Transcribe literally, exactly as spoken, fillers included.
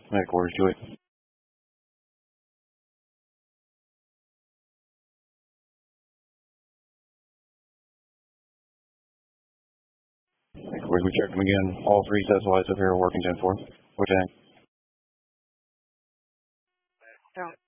Headquarters, Julie. Headquarters, we checked them again. All three sets of lights up here are working ten four. What do you think?